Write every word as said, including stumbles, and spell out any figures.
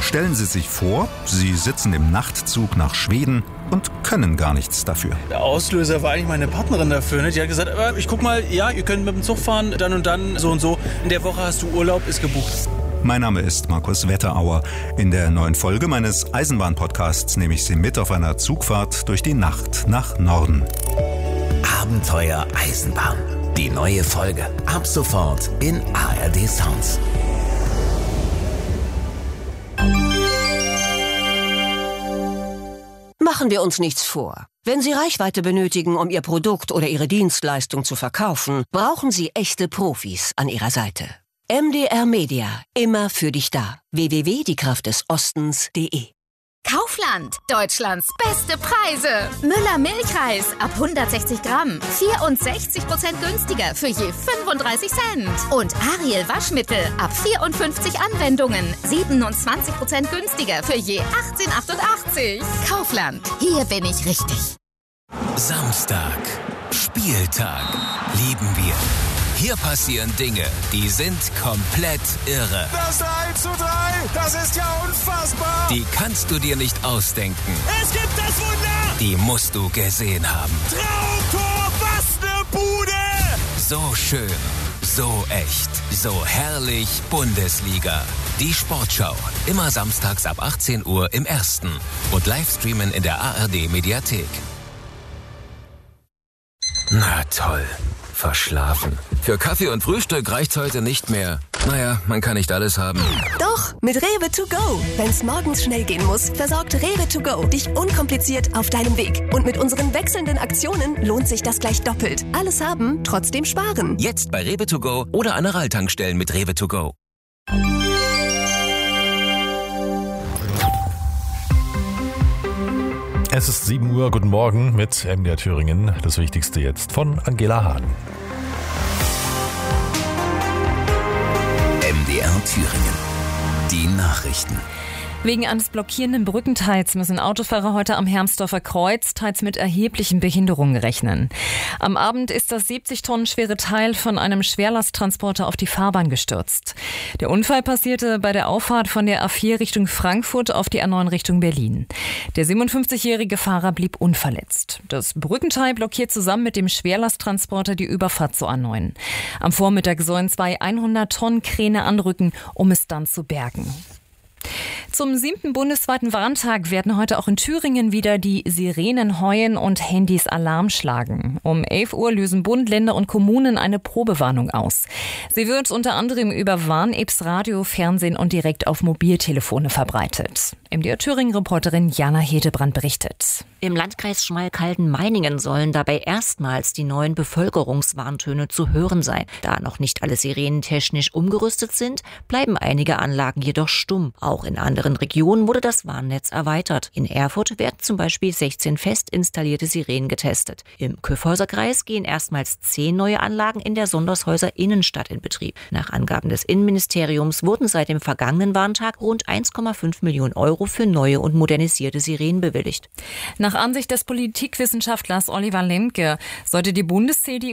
Stellen Sie sich vor, Sie sitzen im Nachtzug nach Schweden und können gar nichts dafür. Der Auslöser war eigentlich meine Partnerin dafür. Ne? Die hat gesagt, äh, ich guck mal, ja, ihr könnt mit dem Zug fahren, dann und dann, so und so. In der Woche hast du Urlaub, ist gebucht. Mein Name ist Markus Wetterauer. In der neuen Folge meines Eisenbahn-Podcasts nehme ich Sie mit auf einer Zugfahrt durch die Nacht nach Norden. Abenteuer Eisenbahn. Die neue Folge. Ab sofort in A R D Sounds. Machen wir uns nichts vor. Wenn Sie Reichweite benötigen, um Ihr Produkt oder Ihre Dienstleistung zu verkaufen, brauchen Sie echte Profis an Ihrer Seite. M D R Media, immer für dich da. w w w punkt die kraft des ostens punkt de Kaufland, Deutschlands beste Preise. Müller Milchreis ab hundertsechzig Gramm, vierundsechzig Prozent günstiger für je fünfunddreißig Cent. Und Ariel Waschmittel ab vierundfünfzig Anwendungen, siebenundzwanzig Prozent günstiger für je achtzehn achtundachtzig. Kaufland, hier bin ich richtig. Samstag, Spieltag, lieben wir. Hier passieren Dinge, die sind komplett irre. Das eins zu drei, das ist ja unfassbar. Die kannst du dir nicht ausdenken. Es gibt das Wunder. Die musst du gesehen haben. Traumtor, was ne Bude. So schön, so echt, so herrlich Bundesliga. Die Sportschau, immer samstags ab achtzehn Uhr im Ersten und Livestreamen in der A R D Mediathek. Na toll. Verschlafen. Für Kaffee und Frühstück reicht's heute nicht mehr. Naja, man kann nicht alles haben. Doch, mit Rewe to go. Wenn's morgens schnell gehen muss, versorgt Rewe to go dich unkompliziert auf deinem Weg. Und mit unseren wechselnden Aktionen lohnt sich das gleich doppelt. Alles haben, trotzdem sparen. Jetzt bei Rewe to go oder an Aral-Tankstellen mit Rewe to go. Es ist sieben Uhr, guten Morgen mit M D R Thüringen. Das Wichtigste jetzt von Angela Hahn. M D R Thüringen. Die Nachrichten. Wegen eines blockierenden Brückenteils müssen Autofahrer heute am Hermsdorfer Kreuz teils mit erheblichen Behinderungen rechnen. Am Abend ist das siebzig Tonnen schwere Teil von einem Schwerlasttransporter auf die Fahrbahn gestürzt. Der Unfall passierte bei der Auffahrt von der A vier Richtung Frankfurt auf die A neun Richtung Berlin. Der siebenundfünfzigjährige Fahrer blieb unverletzt. Das Brückenteil blockiert zusammen mit dem Schwerlasttransporter die Überfahrt zur A neun. Am Vormittag sollen zwei hundert Tonnen Kräne anrücken, um es dann zu bergen. Zum siebten bundesweiten Warntag werden heute auch in Thüringen wieder die Sirenen heuen und Handys Alarm schlagen. Um elf Uhr lösen Bund, Länder und Kommunen eine Probewarnung aus. Sie wird unter anderem über Warn-Apps, Radio, Fernsehen und direkt auf Mobiltelefone verbreitet. M D R Thüringen-Reporterin Jana Hedebrand berichtet. Im Landkreis Schmalkalden-Meiningen sollen dabei erstmals die neuen Bevölkerungswarntöne zu hören sein. Da noch nicht alle Sirenen technisch umgerüstet sind, bleiben einige Anlagen jedoch stumm. Auch in anderen Regionen wurde das Warnnetz erweitert. In Erfurt werden zum Beispiel sechzehn fest installierte Sirenen getestet. Im Kyffhäuserkreis gehen erstmals zehn neue Anlagen in der Sondershäuser Innenstadt in Betrieb. Nach Angaben des Innenministeriums wurden seit dem vergangenen Warntag rund eins Komma fünf Millionen Euro für neue und modernisierte Sirenen bewilligt. Nach Ansicht des Politikwissenschaftlers Oliver Lemke sollte die Bundes-C D